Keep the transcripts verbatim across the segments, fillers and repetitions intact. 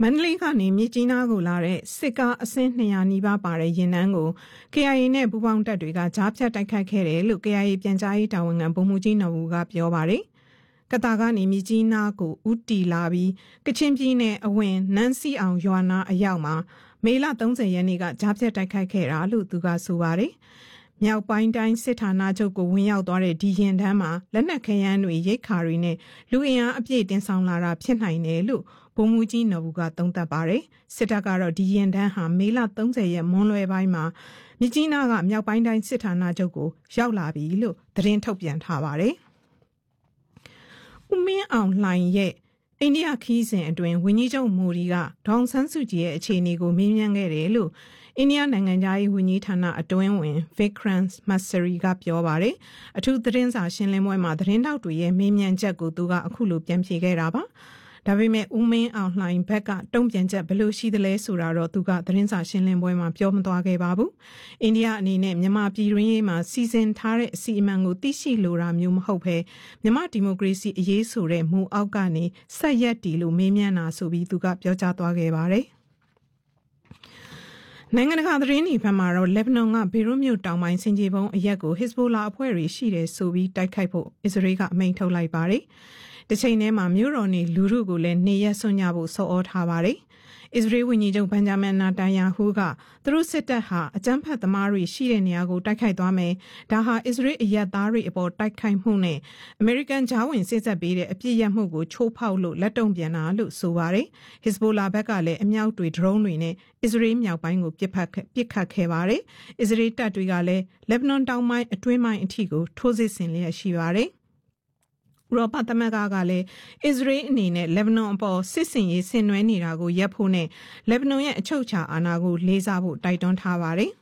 မန္တလေးကနေမြစ်ကြီးနားကိုလာတဲ့စစ်ကားအစင်းနှစ်ရာနီးပါးပါတဲ့ယာဉ်တန်းကို K I A နဲ့ပူးပေါင်းတပ်တွေကကြားဖြတ်တိုက်ခိုက်ခဲ့တယ်လို့ K I A ပြန်ကြားရေးတာဝန်ခံဗိုလ်မှူးကြီးနော်ဘူကပြောပါတယ်။ကတာကနေမြစ်ကြီးနားကိုဦးတီလာပြီးကချင်ပြည်နယ်အဝင်နန်းစီအောင်ရွာနာအရောက်မှာမေလ၃၀ရက်နေ့ကကြားဖြတ်တိုက်ခိုက်ခဲ့တာလို့သူကဆိုပါတယ်။မြောက်ပိုင်းတိုင်းစစ်ဌာနချုပ်ကိုဝင်ရောက်သွားတဲ့ဒီယာဉ်တန်းမှာလက်နက်ခဲယမ်းတွေရိတ်ခါတွေနဲ့လူအင်အားအပြည့်တင်ဆောင်လာတာဖြစ်နိုင်တယ်လို့ဗိုလ်မှူးကြီးနော်ဘူကသုံးသပ်ပါတယ်။စစ်တပ်ကတော့ဒီယာဉ်တန်းဟာမေလ၃၀ရက်မွန်းလွဲပိုင်းမှာမြစ်ကြီးနားကမြောက်ပိုင်းတိုင်းစစ်ဌာနချုပ်ကိုရောက်လာပြီလို့သတင်းထုတ်ပြန်ထားပါတယ်။ဦးမင်းအောင်လှိုင်ရဲ့အိန္ဒိယခီးစဉ်အတွင်းဝန်ကြီးချုပ်မိုဒီကဒေါအောင်ဆန်းစုကြည်ရဲ့အခြေအနေကိုမေးမြန်းခဲ့တယ်လို့အိန္ဒိယနိုင်ငံသားရေးဝန်ကြီးဌာနအတွင်းဝင် Vikram Masari ကပြောပါတယ်။အထူးသတင်းစာရှင်းလင်းပွဲမှာသတင်းတောက်တွေရဲ့မေးမြန်းချက်ကိုသူကအခုလိုပြန်ဖြေခဲ့တာပါ။ဒါပေမဲ့ဦးမင်းအောင်လှိုင်ဘက်ကတုံ့ပြန်ချက်ဘယ်လိုရှိသလဲဆိုတာတော့သူကသတင်းစာရှင်းလင်းပွဲမှာပြောမသွားခဲ့ပါဘူး။အိန္ဒိယအနေနဲ့မြန်မာပြည်တွင်းရေးမှာစီစဉ်ထားတဲ့အစီအမံကိုသိရှိလိုတာမျိုးမဟုတ်ဘဲမြန်မာဒီမိုကရေစီအရေးဆိုတဲ့မူအောက်ကနေဆက်ရက်တီလို့မေးမြန်းတာဆိုပြီးသူကပြောကြားသွားခဲ့ပါတယ်။နိုင်ငံတကာသတင်းတွေဘက်မှာတော့လက်ဘနွန်ကဘေရွတ်မြို့တောင်ပိုင်းစင်ကြေဘုံအရက်ကိုဟစ်ဇ်ဘိုလာအဖွဲ့တွေရှိတယ်ဆိုပြီးတိုက်ခိုက်ဖို့အစ္စရေးကအမိန့်ထုတ်လိုက်ပါတယ်။တစ်ချိန်တည်းမှာမြို့တော်နေလူထုကိုလည်းနေရက်ဆွညဖို့ဆော်ဩထားပါတယ်။အစ္စရေးဝန်ကြီးချုပ်ဘန်ဂျမင်နာတန်ယာဟူကသူတို့စစ်တပ်ဟာအကြမ်းဖက်သမားတွေရှိတဲ့နေရာကိုတိုက်ခိုက်သွားမယ်။ဒါဟာအစ္စရေးအရက်သားတွေအပေါ်တိုက်ခိုက်မှုနဲ့အမေရိကန်ဂျာဝင်စစ်ဆက်ပေးတဲ့အပြစ်ရမှုကိုချိုးဖောက်လို့လက်တုံ့ပြန်တာလို့ဆိုပါတယ်။ဟစ်ဇ်ဘိုလာဘက်ကလည်းအမြောက်တွေဒရုန်းတွေနဲ့အစ္စရေးမြောက်ပိုင်းကိုပစ်ဖက်ပစ်ခတ်ခဲ့ပါတယ်။အစ္စရေးတပ်တွေကလည်းလက်ဘနွန်တောင်ပိုင်းအတွင်းပိုင်းအထိကိုထိုးစစ်ဆင်လျက်ရှိပါတယ်။ဥရောပသမဂ္ဂကလည်းအစ္စရေးအနေနဲ့လက်ဘနွန်အပေါ်စစ်ဆင်ရေးဆင်နွှဲနေတာကိုရပ်ဖို့နဲ့လက်ဘနွန်ရဲ့အချုပ်အခြာအာဏာကိုလေးစားဖို့တိုက်တွန်းထားပါတယ်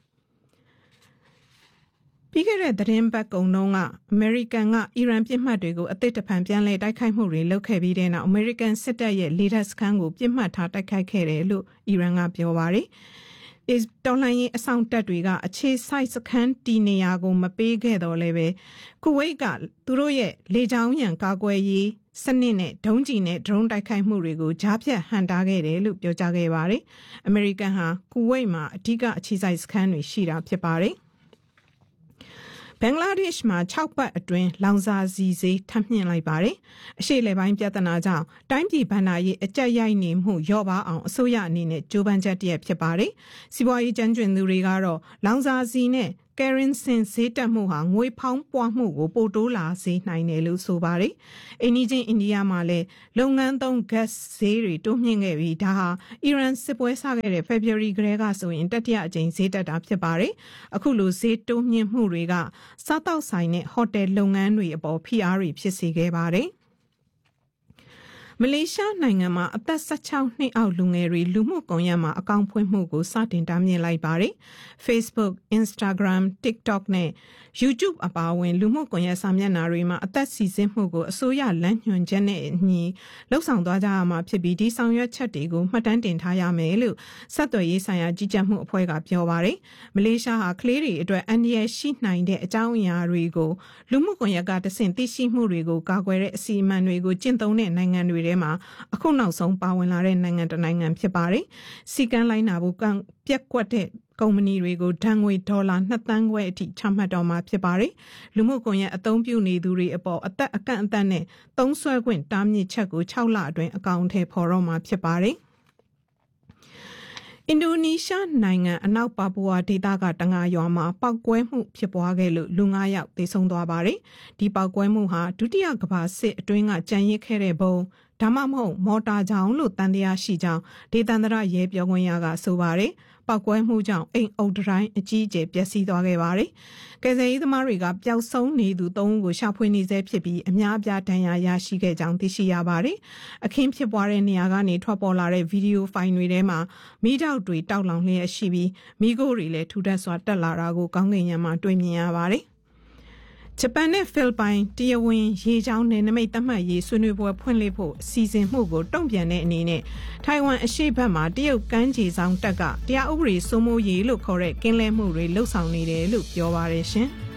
။ပြီးခဲ့တဲ့သတင်းပတ်ကုန်တုန်းကအမေရိကန်ကအီရန်ပြစ်မှတ်တွေကိုအသစ်တဖန်ပြန်လည်တိုက်ခိုက်မှုတွေလုပ်ခဲ့ပြီးတဲ့နောက်အမေရိကန်စစ်တပ်ရဲ့လေတပ်စခန်းကိုပြစ်မှတ်ထားတိုက်ခိုက်ခဲ့တယ်လို့အီရန်ကပြောပါတယ်။တော်လှန်ရေးအဆောင်တပ်တွေကအခြေစိုက်စခန်းတီနေရာကိုမပေးခဲ့တော့လည်းပဲကူဝိတ်ကသူတို့ရဲ့လေကြောင်းရန်ကာကွယ်ရေးစနစ်နဲ့ဒုံးကျည်နဲ့ဒရုန်းတိုက်ခိုက်မှုတွေကိုကြားဖြတ်ဟန်တာခဲ့တယ်လို့ပြောကြားခဲ့ပါတယ်။အမေရိကန်ဟာကူဝိတ်မှာအဓိကအခြေစိုက်စခန်းတွေရှိတာဖြစ်ပါတယ်။ဘင်္ဂလားဒေ့ရှ်မှာ၆ပတ်အတွင်းလောင်စာဆီဈေးထပ်မြင့်လိုက်ပါတယ်။အရှေ့လေပိုင်းပြဿနာကြောင့်တိုင်းပြည်ဘဏ္ဍာရေးအကျပ်ရိုက်နေမှုလျော့ပါအောင်အစိုးရအနေနဲ့ကြိုးပမ်းချက်တည်းဖြစ်ပါတယ်။စီးပွားရေးကျွမ်းကျင်သူတွေကတော့လောင်စာဆီနဲ့ကယ်ရင်စင်ဈေးတက်မှုဟာငွေဖောင်းပွားမှုကိုပိုတိုးလာစေနိုင်တယ်လို့ဆိုပါတယ်။အိန္ဒိချင်းအိန္ဒိယမှာလည်းလုပ်ငန်းသုံး gas ဈေးတွေတိုးမြင့်ခဲ့ပြီးဒါဟာအီရန်စစ်ပွဲစခဲ့တဲ့ February ကတည်းကဆိုရင်တတိယအကြိမ်ဈေးတက်တာဖြစ်ပါတယ်။အခုလိုဈေးတိုးမြင့်မှုတွေကစားတောက်ဆိုင်နဲ့ဟိုတယ်လုပ်ငန်းတွေအပေါ်ဖိအားတွေဖြစ်စေခဲ့ပါတယ်။မလေးရှားနိုင်ငံမှာအသက်၁၆နှစ်အောက်လူငယ်တွေလူမှုကွန်ရက်မှာအကောင့်ဖွင့်မှုကိုစတင်တားမြစ်လိုက်ပါတယ်။ Facebook, Instagram, TikTok နဲ့ YouTube အပါအဝင်လူမှုကွန်ရက်စာမျက်နှာတွေမှာအသက်စီစဉ်မှုကိုအစိုးရလမ်းညွှန်ချက်နဲ့အညီလှုပ်ဆောင်သွားကြရမှာဖြစ်ပြီးဒီဆောင်ရွက်ချက်တွေကိုမှတ်တမ်းတင်ထားရမယ်လို့ဆက်သွယ်ရေးဆိုင်ရာကြီးကြပ်မှုအဖွဲ့ကပြောပါတယ်။မလေးရှားဟာကလေးတွေအတွက်အန္တရာယ်ရှိနိုင်တဲ့အကြောင်းအရာတွေကိုလူမှုကွန်ရက်ကတဆင့်သိရှိမှုတွေကိုကာကွယ်တဲ့အစီအမံတွေကိုကျင့်သုံးတဲ့နိုင်ငံတွေထဲမှာအခုနောက်ဆုံးပါဝင်လာတဲ့နိုင်ငံတစ်နိုင်ငံဖြစ်ပါတယ်။စီကံလိုက်နာဖို့ကပြက်ကွက်တဲ့ကုမ္ပဏီတွေကိုဒဏ်ငွေဒေါ်လာနှစ်သန်းခွဲအထိချမှတ်တော့မှာဖြစ်ပါတယ်။လူမှုကွန်ရက်အသုံးပြုနေသူတွေအပေါ်အသက်အကန့်အသတ်နဲ့သုံးစွဲခွင့်တားမြစ်ချက်ကို၆လအတွင်းအကောင့်ထဲပေါ်တော့မှာဖြစ်ပါတယ်။အင်ဒိုနီးရှားနိုင်ငံအနောက်ပါပူဝါဒေသကတငါရွာမှာပောက်ကွဲမှုဖြစ်ပွားခဲ့လို့လူ၅ယောက်သေဆုံးသွားပါတယ်။ဒီပောက်ကွဲမှုဟာဒုတိယကမ္ဘာစစ်အတွင်းကကြံရစ်ခဲ့တဲ့ဘုံဒါမှမဟုတ်မော်တာကြောင့်လို့တန်တရားရှိကြောင်းဒေသန္တရရဲပြောခွင့်ရကဆိုပါတယ်။ပောက်ကွဲမှုကြောင့်အိမ်အုပ်တိုင်းအကြီးအကျယ်ပျက်စီးသွားခဲ့ပါတယ်။ကယ်ဆယ်ရေးသမားတွေကပျောက်ဆုံးနေသူသုံးဦးကိုရှာဖွေနေဆဲဖြစ်ပြီးအများအပြားဒဏ်ရာရရှိခဲ့ကြောင်းသိရှိရပါတယ်။အခင်းဖြစ်ပွားတဲ့နေရာကနေထွက်ပေါ်လာတဲ့ဗီဒီယိုဖိုင်တွေထဲမှာမီးတောက်တွေတောက်လောင်လျက်ရှိပြီးမီးခိုးတွေလည်းထူထပ်စွာတက်လာတာကိုကောင်းကင်ယံမှာတွေ့မြင်ရပါတယ်။ဂျပန်နဲ့ဖိလစ်ပိုင်တရားဝင်ရေကြောင်းနယ်နိမိတ်သတ်မှတ်ရေးဆွေးနွေးပွဲဖွင့်လှစ်ဖို့စီစဉ်မှုကိုတုံ့ပြန်တဲ့အနေနဲ့ထိုင်ဝမ်အရှေ့ဘက်မှာတရုတ်ကမ်းခြေဆောင်တပ်ကတရားဥပဒေစိုးမိုးရေးလို့ခေါ်တဲ့ကင်းလဲမှုတွေလှုပ်ဆောင်နေတယ်လို့ပြောပါတယ်ရှင်။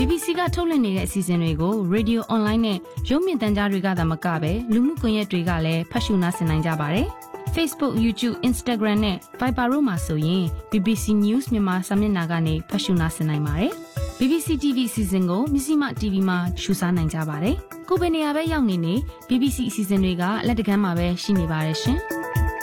B B C ကထုတ်လွှင့်နေတဲ့အစီအစဉ်တွေကို Radio Online နဲ့ရုပ်မြင်သံကြားတွေကသာမကပဲလူမှုကွန်ရက်တွေကလည်းဖတ်ရှုနားဆင်နိုင်ကြပါတယ်။ Facebook, YouTube, Instagram နဲ့ Viber တို့မှာဆိုရင် B B C News မြန်မာစာမျက်နှာကနေဖတ်ရှုနားဆင်နိုင်ပါတယ်။ B B C တီ ဗီ အစီအစဉ်ကိုမြစီမ တီ ဗီ မှာရှုစားနိုင်ကြပါတယ်။ကိုယ်ပဲနေရာပဲရောက်နေနေ B B C အစီအစဉ်တွေကလက်တကမ်းမှာပဲရှိနေပါတယ်ရှင်။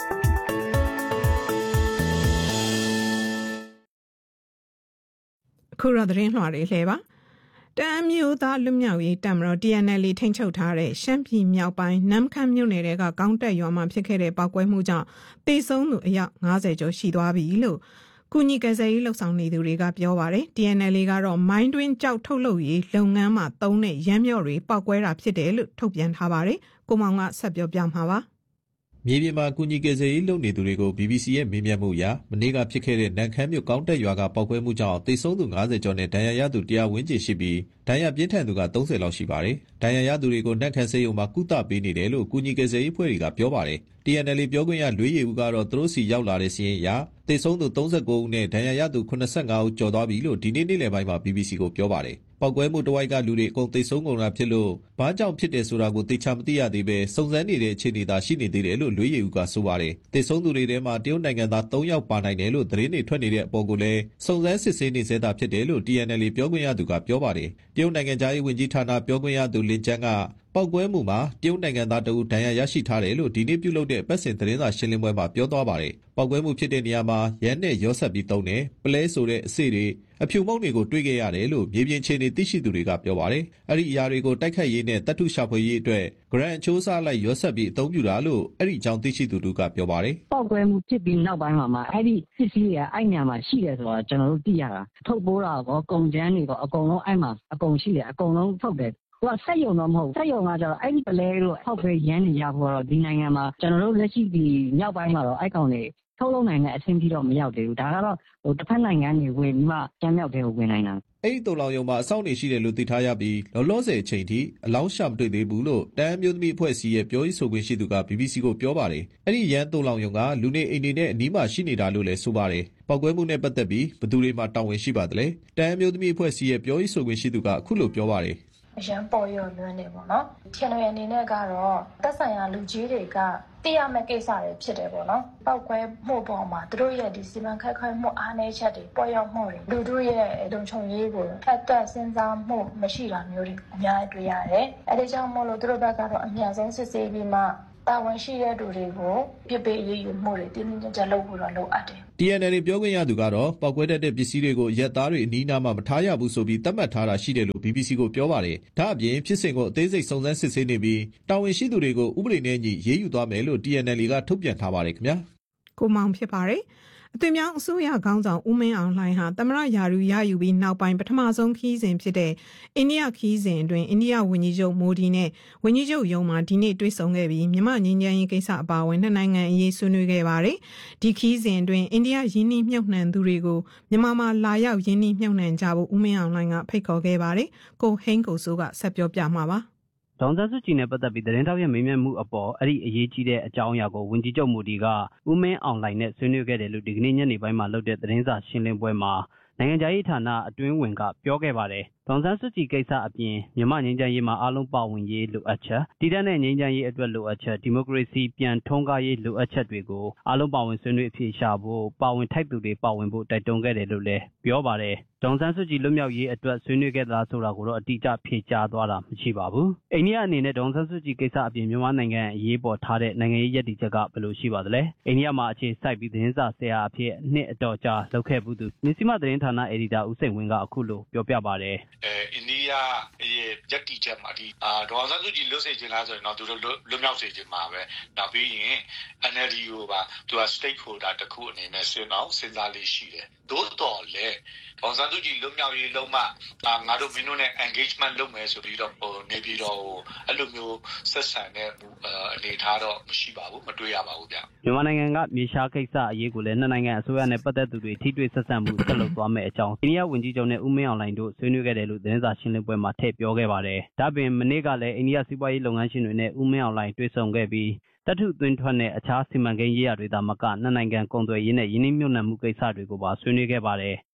ခုရသတင်းလွှာတွေလှဲပါတအမ်းမြို့သားလွတ်မြောက်ရေးတပ်မတော် T N L ထိန်းချုပ်ထားတဲ့ရှမ်းပြည်မြောက်ပိုင်းနမ်ခမ်းမြို့နယ်ကကောင်းတက်ရွာမှာဖြစ်ခဲ့တဲ့ပောက်ကွဲမှုကြောင့်သေဆုံးသူအယောက်၅၀ကျော်ရှိသွားပြီလို့ကုညီကယ်ဆယ်ရေးလှုပ်ဆောင်နေသူတွေကပြောပါတယ် T N L ကတော့မိုင်းတွင်းကြောက်ထုတ်လုပ်ရေးလုပ်ငန်းမှာသုံးတဲ့ရမ်းမြော့တွေပောက်ကွဲတာဖြစ်တယ်လို့ထုတ်ပြန်ထားပါတယ်ကိုမောင်ကဆက်ပြောပြမှာပါမြေပြင်မှာကုညီကယ်ဆယ်ရေးလုပ်နေသူတွေကို B B C ရဲ့မေးမြန်းမှုအရမနေ့ကဖြစ်ခဲ့တဲ့နန်ခမ်းမြို့ကောင်းတက်ရွာကပောက်ကွဲမှုကြောင့်သေဆုံးသူ၅၀ကျော်နဲ့ဒဏ်ရာရသူ၁၀၀ဝန်းကျင်ရှိပြီးဒဏ်ရာပြင်းထန်သူက၃၀လောက်ရှိပါတယ်။ဒဏ်ရာရသူတွေကိုနန်ခမ်းဆေးရုံမှာကုသပေးနေတယ်လို့ကုညီကယ်ဆယ်ရေးအဖွဲ့တွေကပြောပါတယ်။ T N L ပြောခွင့်ရလွေးရည်ဦးကတော့သူတို့စီရောက်လာတဲ့စီးရင်အရသေဆုံးသူ၃၉ဦးနဲ့ဒဏ်ရာရသူ၇၅ဦးကျော်သွားပြီလို့ဒီနေ့နေ့လယ်ပိုင်းမှာ B B C ကိုပြောပါတယ်။ပောက်ကွဲမှုတဝိုက်ကလူတွေအကုန်သေဆုံးကုန်တာဖြစ်လို့ဘာကြောင့်ဖြစ်တယ်ဆိုတာကိုသေချာမသိရသေးပဲစုံစမ်းနေတဲ့အခြေအနေသာရှိနေသေးတယ်လို့လွေးရည်ဦးကဆိုပါတယ်။သေဆုံးသူတွေထဲမှာတရုတ်နိုင်ငံသား၃ယောက်ပါနိုင်တယ်လို့သတင်းတွေထွက်နေတဲ့အပေါ်ကိုလည်းစုံစမ်းစစ်ဆေးနေသေးတာဖြစ်တယ်လို့ T N L ပြောခွင့်ရသူကပြောပါတယ်။တရုတ်နိုင်ငံသားရေးဝန်ကြီးဌာနပြောခွင့်ရသူလင်ကျန်းကပောက်ကွဲမှုမှာတရုတ်နိုင်ငံသားတအူဒဏ်ရာရရှိထားတယ်လို့ဒီနေ့ပြုလုပ်တဲ့ပတ်စဉ်သတင်းစာရှင်းလင်းပွဲမှာပြောသွားပါတယ်။ပောက်ကွဲမှုဖြစ်တဲ့နေရာမှာရန်နဲ့ရောဆက်ပြီးသုံးတယ်ပလဲဆိုတဲ့အစေတွေအဖြူမုံတွေကိုတွေ့ခဲ့ရတယ်လို့မြေပြင်ခြေနေသိရှိသူတွေကပြောပါတယ်။အဲ့ဒီအရာတွေကိုတိုက်ခတ်ရေးနဲ့တပ်ထုရှာဖွေရေးအတွက်ဂရန်အချိုးစားလိုက်ရောဆက်ပြီးအသုံးပြုတာလို့အဲ့ဒီအကြောင်းသိရှိသူတို့ကပြောပါတယ်။ပောက်ကွဲမှုဖြစ်ပြီးနောက်ပိုင်းမှာမှအဲ့ဒီပစ္စည်းတွေကအဲ့ညမှာရှိတယ်ဆိုတော့ကျွန်တော်တို့သိရတာထုတ်ပိုးတာကောကုန်ကျန်းတွေကောအကုန်လုံးအဲ့မှာအကုန်ရှိတယ်အကုန်လုံးထုတ်တယ်ဟိုကဆက်ယုံတော့မဟုတ်ဆက်ယုံကကျတော့အဲ့ဒီပလဲတို့ဟောက်ပဲရမ်းနေရဖို့တော့ဒီနိုင်ငံမှာကျွန်တော်တို့လက်ရှိဒီမြောက်ပိုင်းမှာတော့အဲ့ကောင်တွေထုတ်လုပ်နိုင်တဲ့အဆင့်ကြီးတော့မရောက်သေးဘူးဒါကတော့ဟိုတစ်ဖက်နိုင်ငံတွေဝင်ပြီးမှကျမ်းမြောက်တဲ့ကိုဝင်နိုင်တာအဲ့ဒီတုံလောင်ယုံမှာအဆောက်နေရှိတယ်လို့သိထားရပြီးလောလောဆယ်အချိန်ထိအလောင်းရှာမတွေ့သေးဘူးလို့တန်းမျိုးသမီးအဖွဲ့အစည်းရဲ့ပြောရေးဆိုခွင့်ရှိသူက B B C ကိုပြောပါတယ်အဲ့ဒီရန်တုံလောင်ယုံကလူနေအိမ်တွေနဲ့အနီးမှာရှိနေတာလို့လည်းဆိုပါတယ်ပောက်ကွဲမှုနဲ့ပတ်သက်ပြီးဘယ်သူတွေမှတာဝန်ရှိပါသလဲတန်းမျိုးသမီးအဖွဲ့အစည်းရဲ့ပြောရေးဆိုခွင့်ရှိသူကအခုလိုပြောပါတယ်အရန်ပေါ်ရောလွန်းနေပေါ့နော်။ T N Lအနေနဲ့ကတော့သက်ဆိုင်ရာလူကြီးတွေကသိရမယ့်ကိစ္စတွေဖြစ်တယ်ပေါ့နော်။ပောက်ကွဲမှုပေါ်မှာသူတို့ရဲ့ဒီစီမံခန့်ခွဲမှုအားနည်းချက်တွေပေါ်ရောက်မှုတွေလူတို့ရဲ့လုံခြုံရေးကိုဖက်သက်စဉ်းစားမှုမရှိတာမျိုးတွေအများကြီးတွေ့ရတယ်။အဲဒီကြောင့်မို့လို့သူတို့ဘက်ကတော့အများဆုံးစစ်ဆေးပြီးမှတာဝန်ရှိတဲ့သူတွေကိုပြစ်ပေးအရေးယူမှုတွေတင်းတင်းကြပ်ကြပ်လုပ်ဖို့တော့လိုအပ်တယ်။ T N L ပြောခွင့်ရသူကတော့ပောက်ကွဲတတ်တဲ့ပစ္စည်းတွေကိုရက်သားတွေအနီးအနားမှာမထားရဘူးဆိုပြီးသတ်မှတ်ထားတာရှိတယ်လို့ B B C ကိုပြောပါတယ်။ဒါအပြင်ဖြစ်စဉ်ကိုအသေးစိတ်စုံစမ်းစစ်ဆေးနေပြီးတာဝန်ရှိသူတွေကိုဥပဒေနဲ့အညီရေးယူသွားမယ်လို့ T N L ကထုတ်ပြန်ထားပါတယ်ခင်ဗျာ။ကိုမောင်ဖြစ်ပါတယ်။အသွင်ပြောင်းအစိုးရခေါင်းဆောင်ဦးမင်းအောင်လှိုင်ဟာသမ္မတရာထူးရယူပြီးနောက်ပိုင်းပထမဆုံးခီးစဉ်ဖြစ်တဲ့အိန္ဒိယခီးစဉ်အတွင်းအိန္ဒိယဝန်ကြီးချုပ်မိုဒီနဲ့ဝန်ကြီးချုပ်ယုံမှာဒီနေ့တွေ့ဆုံခဲ့ပြီးမြန်မာငြိမ်းချမ်းရေးကိစ္စအပါအဝင်နှစ်နိုင်ငံအရေးဆွေးနွေးခဲ့ပါတယ်။ဒီခီးစဉ်အတွင်းအိန္ဒိယယင်းနှိမ့်မြုပ်နှံသူတွေကိုမြန်မာမှာလာရောက်ယင်းနှိမ့်မြုပ်နှံကြဖို့ဦးမင်းအောင်လှိုင်ကဖိတ်ခေါ်ခဲ့ပါတယ်။ကိုဟိန်းကိုစိုးကဆက်ပြောပြမှာပါ။ဒေါ်အောင်ဆန်းစုကြည်နဲ့ပတ်သက်ပြီးသတင်းထောက်ရဲ့မေးမြန်းမှုအပေါ်အဲ့ဒီအရေးကြီးတဲ့အကြောင်းအရာကိုဝန်ကြီးချုပ်မိုဒီကဦးမင်းအောင်လှိုင်နဲ့ဆွေးနွေးခဲ့တယ်လို့ဒီကနေ့ညနေပိုင်းမှာလုပ်တဲ့သတင်းစာရှင်းလင်းပွဲမှာနိုင်ငံခြားရေးဌာနအတွင်းဝင်ကပြောခဲ့ပါတယ်။ဒေါ်အောင်ဆန်းစုကြည်ကိစ္စအပြင်မြန်မာငြိမ်းချမ်းရေးမှာအားလုံးပါဝင်ရေးလိုအပ်ချက်တည်တံ့တဲ့ငြိမ်းချမ်းရေးအတွက်လိုအပ်ချက်ဒီမိုကရေစီပြန်ထွန်းကားရေးလိုအပ်ချက်တွေကိုအားလုံးပါဝင်ဆွေးနွေးအဖြေရှာဖို့ပါဝင်ထိုက်သူတွေပါဝင်ဖို့တိုက်တွန်းခဲ့တယ်လို့လည်းပြောပါတယ်။ဒေါ်အောင်ဆန်းစုကြည်လွတ်မြောက်ရေးအတွက်ဆွေးနွေးခဲ့သလားဆိုတာကိုတော့အတိအကျဖြေကြားသွားတာမရှိပါဘူး။အိန္ဒိယအနေနဲ့ဒေါ်အောင်ဆန်းစုကြည်ကိစ္စအပြင်မြန်မာနိုင်ငံအရေးပေါ်ထားတဲ့နိုင်ငံရေးရည်တည်ချက်ကဘယ်လိုရှိပါသလဲ။အိန္ဒိယမှာအခြေစိုက်ပြီးသတင်းစာဆရာအဖြစ်နှစ်အတော်ကြာလုပ်ခဲ့ဘူးသူမြစီမသတင်းဌာနအယ်ဒီတာဦးစိန်ဝင်းကအခုလိုပြောပြပါတယ်။အဲအိန္ဒိယရဲ့ရည်တည်ချက်မှာဒီအာဒေါ်အောင်ဆန်းစုကြည်လွတ်စေချင်လားဆိုရင်တော့သူတို့လွတ်မြောက်စေချင်မှာပဲ။နောက်ပြီးရင် N L D ကိုပါသူက stakeholder တစ်ခုအနေနဲ့စဉ်းအောင်စဉ်းစားလေးရှိတယ်။သို့တော်လည်းဒေါ်အောင်ဆန်းစုကြည်လွတ်မြောက်ရေးလုံးမှအာငါတို့မင်းတို့နဲ့ engagement လုပ်မယ်ဆိုပြီးတော့ဟိုနေပြီးတော့အဲ့လိုမျိုးဆက်ဆံတဲ့အနေထားတော့မရှိပါဘူးမတွေ့ရပါဘူးဗျ။မြန်မာနိုင်ငံကမြေရှားကိစ္စအရေးကိုလည်းနှစ်နိုင်ငံအစိုးရနဲ့ပတ်သက်သူတွေထိတွေ့ဆက်ဆံမှုဆက်လုပ်သွားမယ်အကြောင်းအိန္ဒိယဝန်ကြီးချုပ်နဲ့ဦးမင်းအောင်လှိုင်တို့ဆွေးနွေးခဲ့တယ်လို့သတင်းစာရှင်းလင်းပွဲမှာထည့်ပြောခဲ့ပါတယ်။ဒါ့ပြင်မနေ့ကလည်းအိန္ဒိယစီးပွားရေးလုပ်ငန်းရှင်တွေနဲ့ဦးမင်းအောင်လှိုင်တွေ့ဆုံခဲ့ပြီးတပ်ထုသွင်းထွက်နဲ့အခြားစီမံကိန်းရေးရာတွေသာမကနှစ်နိုင်ငံကုန်သွယ်ရေးနဲ့ယင်းနှိမ့်မြုပ်နှံမှုကိစ္စတွေကိုပါဆွေးနွေးခဲ့ပါတယ်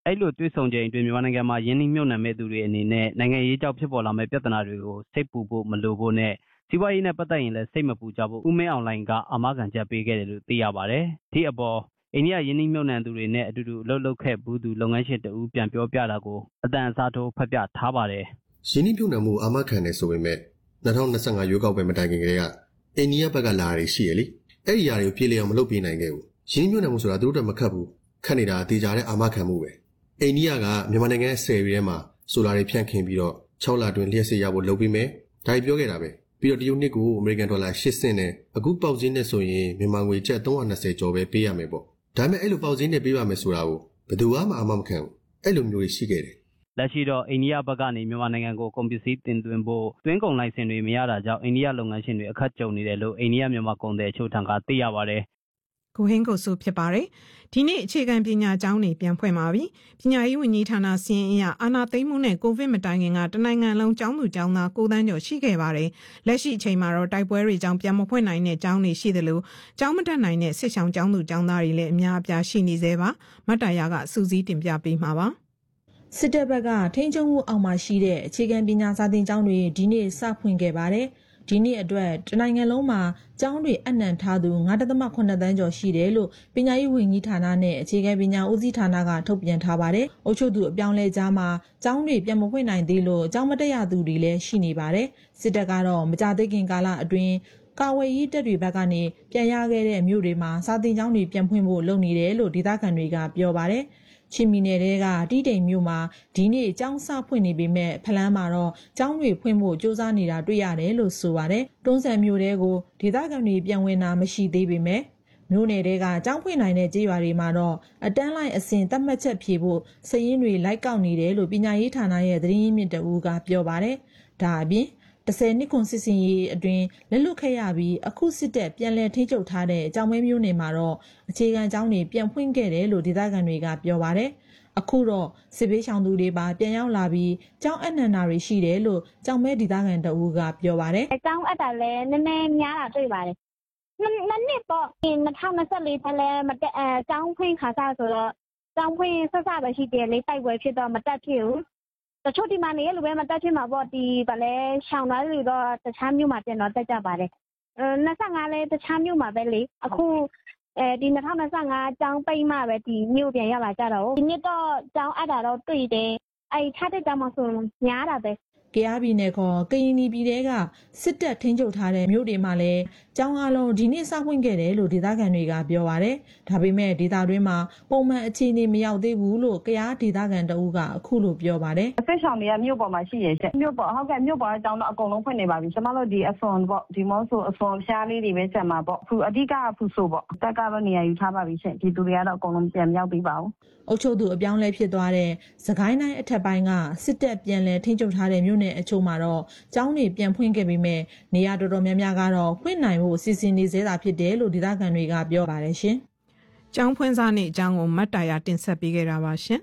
အဲ့လိုတွေ့ဆုံချိန်အတွင်းမြန်မာနိုင်ငံမှာယင်းနှိမ့်မြုပ်နှံမဲ့သူတွေအနေနဲ့နိုင်ငံရေးကြောင့်ဖြစ်ပေါ်လာမဲ့ပြဿနာတွေကိုစိတ်ပူဖို့မလိုဖို့နဲ့စီးပွားရေးနဲ့ပတ်သက်ရင်လည်းစိတ်မပူကြဖို့ဦးမင်းအောင်လှိုင်ကအာမခံချက်ပေးခဲ့တယ်လို့သိရပါတယ်ဒီအပေါ်အိန္ဒိယယင်းနှိမ့်မြုပ်နှံသူတွေနဲ့အတူတူအလုပ်လုပ်ခဲ့ဘူးသူလုပ်ငန်းရှင်တဦးပြန်ပြောပြတာကိုအတန်အစားထိုးဖတ်ပြထားပါတယ်ယင်းနှိမ့်မြုပ်နှံမှုအာမခံတယ်ဆိုပေမဲ့၂၀၂၅ရွေးကောက်ပွဲမတိုင်ခင်ကတည်းကအိန္ဒိယဘက်ကလာရရှိရလေအဲ့ဒီຢာတွေကိုပြေလည်အောင်မလုပ်ပြနိုင်ခဲ့ဘူးယင်းနှိမ့်မြုပ်နှံမှုဆိုတာသူတို့တော့မခတ်ဘူးခတ်နေတာအသေးကြတဲ့အာမခံမှုပဲအိန္ဒိယကမြန်မာနိုင်ငံရဲ့ဆယ်ရီထဲမှာဆိုလာတွေဖြန့်ခင်းပြီးတော့၆လအတွင်းလျှက်စစ်ရဖို့လုပ်ပြီးမယ်ဒါပြောခဲ့တာပဲပြီးတော့တရုတ်နှစ်ကိုအမေရိကန်ဒေါ်လာ၈ဆင့်နဲ့အခုပေါက်ဈေးနဲ့ဆိုရင်မြန်မာငွေကျပ်၃၂၀ကျော်ပဲပေးရမယ်ပေါ့ဒါပေမဲ့အဲ့လိုပေါက်ဈေးနဲ့ပေးပါမယ်ဆိုတာကိုဘယ်သူမှအာမမခံဘူးအဲ့လိုမျိုးတွေရှိခဲ့တယ်လက်ရှိတော့အိန္ဒိယဘက်ကနေမြန်မာနိုင်ငံကိုကုန်ပစ္စည်းတင်သွင်းဖို့တွင်းကုန်လိုင်စင်တွေမရတာကြောင့်အိန္ဒိယလုပ်ငန်းရှင်တွေအခက်ကြုံနေတယ်လို့အိန္ဒိယမြန်မာကုန်သည်အချို့ထံကသိရပါတယ်ကိုဟင်းကိုဆိုဖြစ်ပါတယ်ဒီနေ့အခြေခံပညာကျောင်းတွေပြန်ဖွင့်ပါပြီပညာရေးဝန်ကြီးဌာနစီရင်အရအာဏာသိမ်းမှုနဲ့ကိုဗစ်မတိုင်ခင်ကတနိုင်ငံလုံးကျောင်းသူကျောင်းသားကိုသန်းကျော်ရှိခဲ့ပါတယ်လက်ရှိအချိန်မှာတော့တိုက်ပွဲတွေကြောင့်ပြန်မဖွင့်နိုင်တဲ့ကျောင်းတွေရှိသလိုကျောင်းမတက်နိုင်တဲ့စစ်ဆောင်ကျောင်းသူကျောင်းသားတွေလည်းအများအပြားရှိနေသေးပါမတ်တာယာကစူးစီးတင်ပြပေးမှာပါစစ်တပ်ဘက်ကထိန်းချုပ်မှုအောက်မှာရှိတဲ့အခြေခံပညာစာသင်ကျောင်းတွေဒီနေ့စဖွင့်ခဲ့ပါတယ်ဒီနေ့အတွက်တနိုင်ငံလုံးမှာကျောင်းတွေအနှံထားသူ၅.၇ သန်းကျော်ရှိတယ်လို့ပညာရေးဝန်ကြီးဌာနနဲ့အခြေခံပညာဦးစီးဌာနကထုတ်ပြန်ထားပါတယ်။အုပ်ချုပ်သူအပြောင်းလဲကြားမှာကျောင်းတွေပြန်မဖွင့်နိုင်သေးလို့ကျောင်းမတက်ရသူတွေလည်းရှိနေပါတယ်။စစ်တပ်ကတော့မကြသေးခင်ကာလအတွင်းကာဝေးရေးတပ်တွေဘက်ကနေပြန်ရခဲ့တဲ့မြို့တွေမှာစာသင်ကျောင်းတွေပြန်ဖွင့်ဖို့လုပ်နေတယ်လို့ဒေသခံတွေကပြောပါတယ်။ချင်းမီနယ်တွေကတီးတိမ်မြို့မှာဒီနေ့ကျောင်းစဖွင့်နေပေမဲ့ဖလန်းမှာတော့ကျောင်းတွေဖွင့်ဖို့စ조사နေတာတွေ့ရတယ်လို့ဆိုပါတယ်။တွန်းဆန်မြို့တွေကိုဒေသခံတွေပြန်ဝင်တာမရှိသေးပေမဲ့မြို့နယ်တွေကကျောင်းဖွင့်နိုင်တဲ့ကြေးရွာတွေမှာတော့အတန်းလိုက်အစဉ်သတ်မှတ်ချက်ဖြေဖို့စည်ရင်းတွေလိုက်ကောက်နေတယ်လို့ပညာရေးဌာနရဲ့သတင်းရင်းမြစ်တအူးကပြောပါတယ်။ဒါအပြင်တဆယ်နှစ်ခွန်စစ်စင်ရေးအတွင်းလက်လွတ်ခဲ့ရပြီးအခုစစ်တပ်ပြန်လည်ထိန်းချုပ်ထားတဲ့ကြောင်မဲမျိုးနယ်မှာတော့အခြေခံကျောင်းတွေပြန်ဖွင့်ခဲ့တယ်လို့ဒေသခံတွေကပြောပါတယ်။အခုတော့စစ်ဘေးရှောင်သူတွေပါပြန်ရောက်လာပြီးကျောင်းအနှံတာတွေရှိတယ်လို့ကြောင်မဲဒေသခံတအူးကပြောပါတယ်။ကျောင်းအပ်တာလည်းနည်းနည်းများတာတွေ့ပါတယ်။နှစ်နှစ်ပေါ့၂၀၂၄ထဲလည်းမတက်အဲကျောင်းဖွင့်ခါစားဆိုတော့ကျောင်းဖွင့်ဆက်စပဲရှိတယ်လေတိုက်ပွဲဖြစ်တော့မတက်ဖြစ်ဘူး။တချို့ဒီမှာနေလူပဲမတက်ဖြစ်မှာပေါ့ဒီဗလဲရှောင်းသားတွေတော့တခြားမြို့မှာပြန်တော့တက်ကြပါတယ်။အဲ၂၅လဲတခြားမြို့မှာပဲလေအခုအဲဒီ၂၀၂၅ကျောင်းပိတ်မှပဲဒီမြို့ပြန်ရောက်လာကြတော့ဒီနှစ်တော့ကျောင်းအပ်တာတော့တွေ့တယ်အဲထားတဲ့ကျောင်းမှာဆိုများတာပဲကယားပြည်နယ်ခေါ်ကရင်ပြည်တဲကစစ်တပ်ထိန်းချုပ်ထားတဲ့မြို့တွေမှာလည်းကျောင်းအားလုံးဒီနေ့စဖွင့်ခဲ့တယ်လို့ဒေသခံတွေကပြောပါတယ်။ဒါပေမဲ့ဒေသတွင်းမှာပုံမှန်အခြေအနေမရောက်သေးဘူးလို့ကယားဒေသခံတအူးကအခုလိုပြောပါတယ်။အသက်ဆောင်တွေကမြို့ပေါ်မှာရှိရဲ့ချက်မြို့ပေါ်ဟုတ်ကဲ့မြို့ပေါ်အကြောင်းတော့အကုန်လုံးဖွင့်နေပါပြီ။ကျွန်မတို့ဒီအစွန်ပေါ့ဒီမောဆိုအစွန်ဖျားလေးတွေပဲဆက်မှာပေါ့အခုအဓိကဖူဆိုပေါ့တက်ကတော့နေရာယူထားပါပြီချက်ဒီသူတွေကတော့အကုန်လုံးပြန်ရောက်ပြီးပါဦး။အုပ်ချုပ်သူအပြောင်းလဲဖြစ်သွားတဲ့စကိုင်းတိုင်းအထက်ပိုင်းကစစ်တပ်ပြန်လည်ထိန်းချုပ်ထားတဲ့မြို့နယ်အချို့မှာတော့ကျောင်းတွေပြန်ဖွင့်ခဲ့ပေမဲ့နေရာတော်တော်များများကတော့ဖွင့်နိုင်ဖို့စီစဉ်နေသေးတာဖြစ်တယ်လို့ဒေသခံတွေကပြောပါတယ်ရှင်။ကျောင်းဖွင့်စားနေအကြောင်းကိုမတ်တာယာတင်ဆက်ပေးခဲ့တာပါရှင်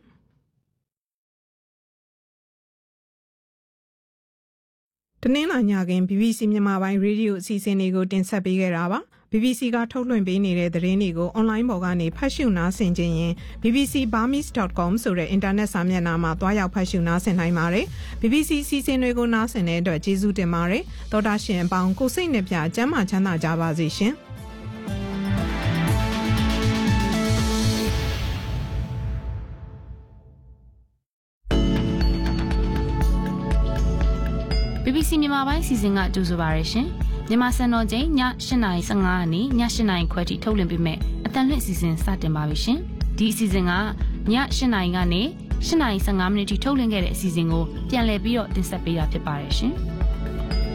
။တနင်္လာညက ဘီဘီစီ မြန်မာပိုင်းရေဒီယိုအစီအစဉ်တွေကိုတင်ဆက်ပေးခဲ့တာပါ။ ဘီ ဘီ စီ ကထုတ်လွှင့်ပေးနေတဲ့သတင်းတွေကိုအွန်လိုင်းပေါ်ကနေဖတ်ရှုနားဆင်ခြင်းရင် ဘီ ဘီ စီ ဘာမီစ် ဒတ် ကွန် ဆိုတဲ့အင်တာနက်စာမျက်နှာမှာတွားရောက်ဖတ်ရှုနားဆင်နိုင်ပါတယ်။ ဘီ ဘီ စီ အစီအစဉ်တွေကိုနားဆင်တဲ့အတွက်ကျေးဇူးတင်ပါတယ်။သောတာရှင်အပေါင်းကိုစိတ်နှပြကျန်းမာချမ်းသာကြပါစေရှင်။ဘီ ဘီ စီ မြန်မာပိုင်းစီစဉ်ကကြိုဆိုပါရရှင်။မြန်မာစံတော်ချိန်ည၈နာရီ၁၅နာရီည၈နာရီခွဲထိထုတ်လွှင့်ပေးမယ်အတန်လွင့်စီစဉ်စတင်ပါပြီရှင်။ဒီအစီအစဉ်ကည၈နာရီကနေ၈နာရီ၁၅မိနစ်ထိထုတ်လွှင့်ခဲ့တဲ့အစီအစဉ်ကိုပြန်လည်ပြီးတော့တင်ဆက်ပေးတာဖြစ်ပါတယ်ရှင်။